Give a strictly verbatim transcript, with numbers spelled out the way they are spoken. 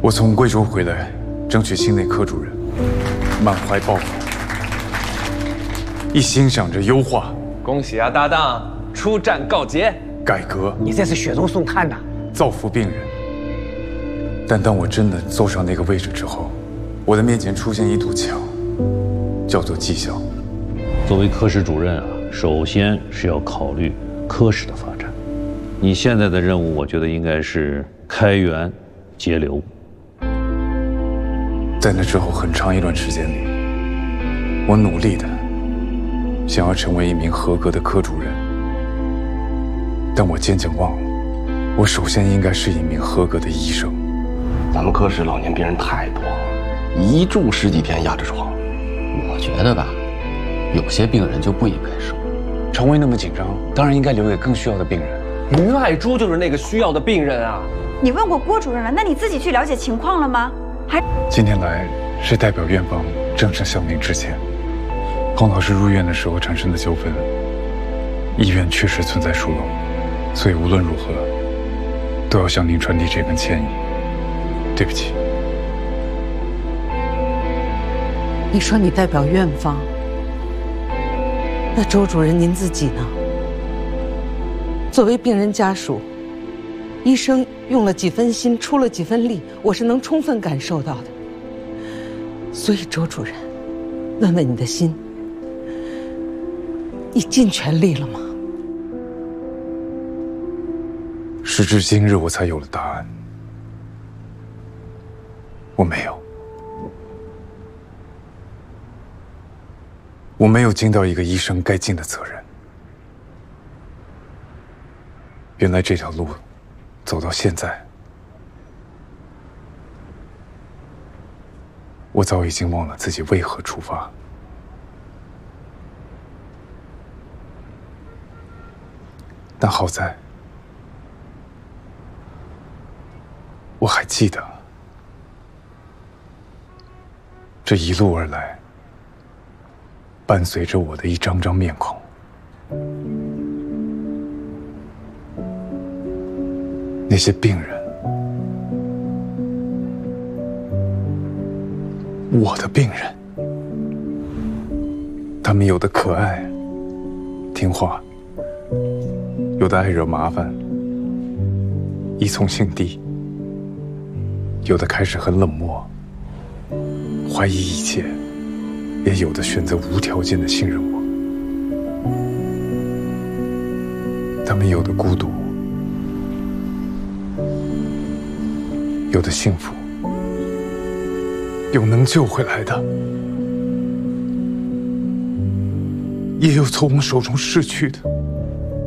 我从贵州回来，争取新内科主任，满怀抱负，一心想着优化。 恭喜啊，搭档，出战告捷！ 改革， 你这是雪中送炭呐！ 造福病人。但当我真的坐上那个位置之后，我的面前出现一堵墙，叫做绩效。 作为科室主任啊，首先是要考虑科室的发展。你现在的任务，我觉得应该是开源节流。 在那之后很长一段时间里，我努力的想要成为一名合格的科主任，但我渐渐忘了，我首先应该是一名合格的医生。 咱们科室老年病人太多了，一住十几天压着床。 我觉得吧，有些病人就不应该收。 肠胃那么紧张，当然应该留给更需要的病人。 于爱珠就是那个需要的病人啊！ 你问过郭主任了，那你自己去了解情况了吗？还今天来是代表院方正式向您致歉。洪老师入院的时候产生的纠纷，医院确实存在疏漏，所以无论如何都要向您传递这份歉意。对不起。 你说你代表院方，那周主任您自己呢？作为病人家属，医生用了几分心，出了几分力，我是能充分感受到的。所以周主任，问问你的心，你尽全力了吗？ 时至今日，我才有了答案。我没有，我没有尽到一个医生该尽的责任。原来这条路走到现在，我早已经忘了自己为何出发。但好在，我还记得这一路而来，伴随着我的一张张面孔。那些病人，我的病人，他们有的可爱、听话，有的爱惹麻烦、依从性地，有的开始很冷漠，怀疑一切，也有的选择无条件的信任我。他们有的孤独，有的幸福，有能救回来的，也有从我手中逝去的。